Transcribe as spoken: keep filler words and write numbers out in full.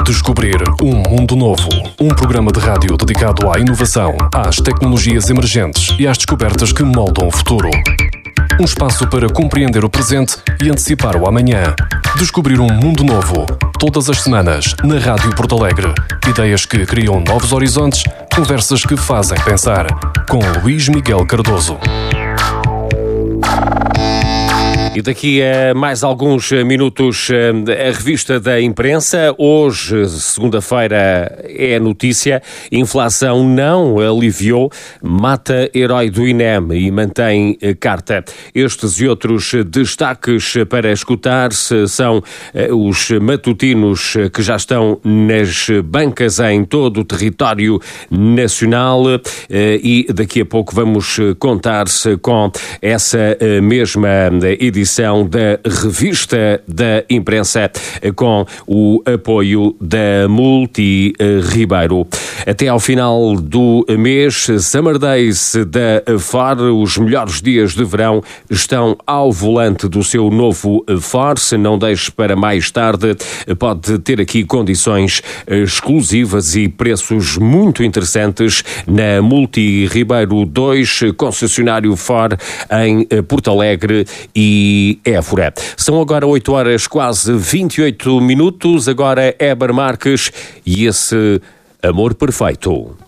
Descobrir um mundo novo. Um programa de rádio dedicado à inovação, às tecnologias emergentes e às descobertas que moldam o futuro. Um espaço para compreender o presente e antecipar o amanhã. Descobrir um mundo novo. Todas as semanas, na Rádio Porto Alegre. Ideias que criam novos horizontes, conversas que fazem pensar. Com Luís Miguel Cardoso. E daqui a mais alguns minutos, a revista da imprensa. Hoje, segunda-feira, é notícia. Inflação não aliviou, mata herói do I N E M e mantém carta. Estes e outros destaques para escutar são os matutinos que já estão nas bancas em todo o território nacional e daqui a pouco vamos contar-se com essa mesma edição da revista da imprensa com o apoio da Multi Ribeiro. Até ao final do mês, Summer Days da Ford, os melhores dias de verão estão ao volante do seu novo Ford. Se não deixe para mais tarde, pode ter aqui condições exclusivas e preços muito interessantes na Multi Ribeiro dois, concessionário Ford em Porto Alegre e Évora. São agora oito horas, quase vinte e oito minutos. Agora Éber Marques e esse amor perfeito.